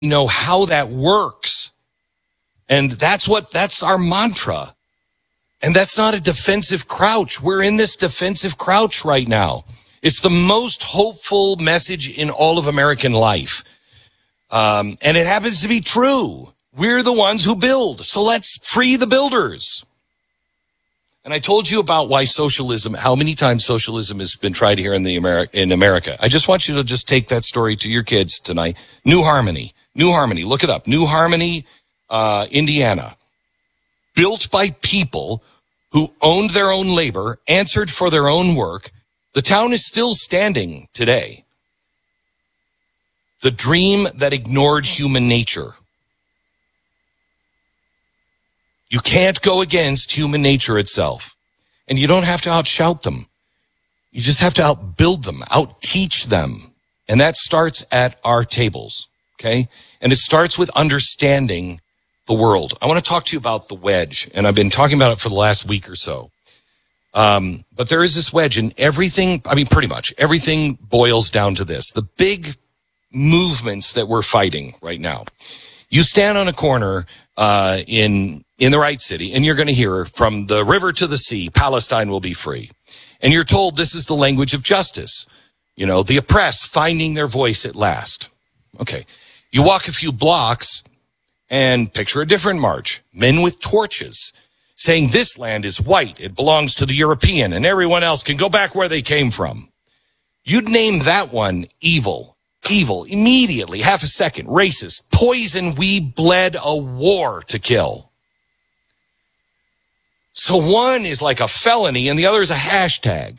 know how that works. And that's our mantra. And that's not a defensive crouch. We're in this defensive crouch right now. It's the most hopeful message in all of American life. And it happens to be true. We're the ones who build. So let's free the builders. And I told you about why socialism, how many times socialism has been tried here in America. I just want you to just take that story to your kids tonight. New Harmony, look it up. New Harmony, Indiana. Built by people who owned their own labor, answered for their own work. The town is still standing today. The dream that ignored human nature. You can't go against human nature itself. And you don't have to outshout them. You just have to outbuild them, outteach them. And that starts at our tables, okay? And it starts with understanding the world. I want to talk to you about the wedge, and I've been talking about it for the last week or so. But there is this wedge, and everything, I mean, pretty much everything boils down to this. The big movements that we're fighting right now. You stand on a corner in the right city, and you're going to hear, from the river to the sea, Palestine will be free. And you're told this is the language of justice. You know, the oppressed finding their voice at last. Okay. You walk a few blocks and picture a different march. Men with torches saying this land is white, it belongs to the European, and everyone else can go back where they came from. You'd name that one evil. Evil, immediately, half a second, racist, poison, we bled a war to kill. So one is like a felony and the other is a hashtag.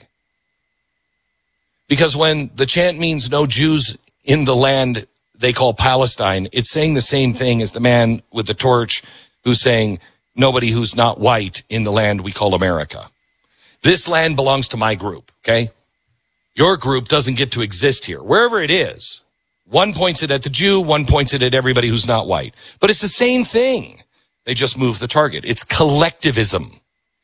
Because when the chant means no Jews in the land they call Palestine, it's saying the same thing as the man with the torch who's saying nobody who's not white in the land we call America. This land belongs to my group, okay? Your group doesn't get to exist here, wherever it is. One points it at the Jew, one points it at everybody who's not white. But it's the same thing. They just move the target. It's collectivism.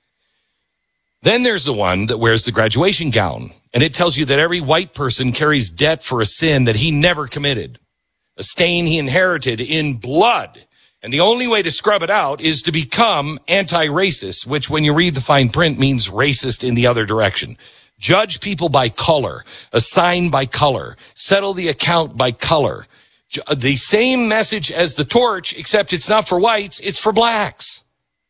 Then there's the one that wears the graduation gown, and it tells you that every white person carries debt for a sin that he never committed, a stain he inherited in blood. And the only way to scrub it out is to become anti-racist, which when you read the fine print means racist in the other direction. Judge people by color, assign by color, settle the account by color. The same message as the torch, except it's not for whites, it's for blacks.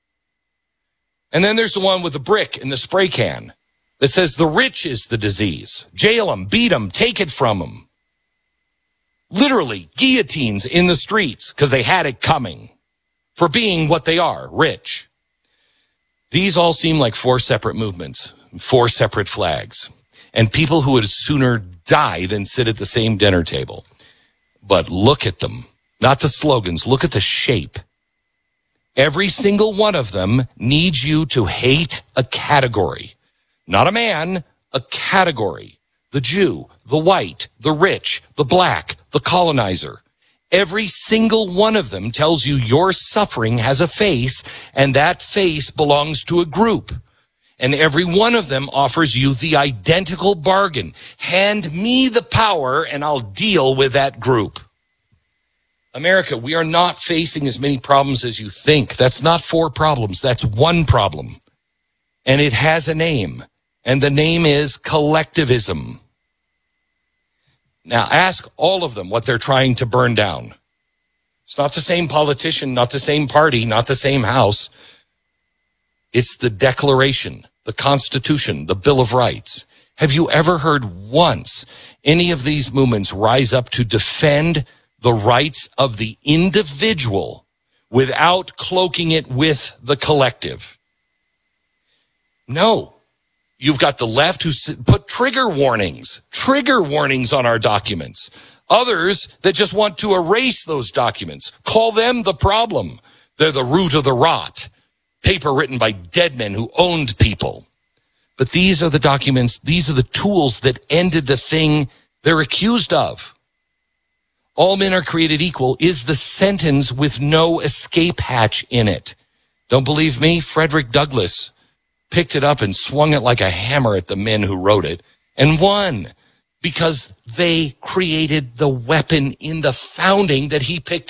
And then there's the one with the brick and the spray can that says the rich is the disease. Jail them, beat them, take it from them. Literally, guillotines in the streets because they had it coming for being what they are, rich. These all seem like four separate movements, four separate flags, and people who would sooner die than sit at the same dinner table. But look at them, not the slogans, look at the shape. Every single one of them needs you to hate a category, not a man, a category. The Jew, the white, the rich, the black, the colonizer. Every single one of them tells you your suffering has a face, and that face belongs to a group. And every one of them offers you the identical bargain. Hand me the power, and I'll deal with that group. America, we are not facing as many problems as you think. That's not four problems. That's one problem. And it has a name. And the name is collectivism. Now, ask all of them what they're trying to burn down. It's not the same politician, not the same party, not the same house. It's the Declaration, the Constitution, the Bill of Rights. Have you ever heard once any of these movements rise up to defend the rights of the individual without cloaking it with the collective? No. You've got the left who put trigger warnings on our documents. Others that just want to erase those documents. Call them the problem. They're the root of the rot. Paper written by dead men who owned people. But these are the documents, these are the tools that ended the thing they're accused of. All men are created equal is the sentence with no escape hatch in it. Don't believe me? Frederick Douglass picked it up and swung it like a hammer at the men who wrote it and won, because They created the weapon in the founding that he picked